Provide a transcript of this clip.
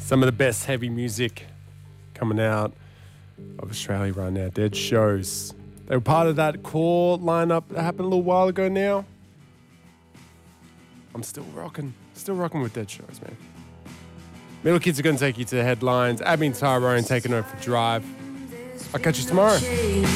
Some of the best heavy music coming out of Australia right now. Dead Shows. They were part of that core lineup that happened a little while ago now. I'm still rocking with Dead Shows, man. Middle Kids are going to take you to the headlines. Abby and Tyrone taking over for Drive. I'll catch you tomorrow.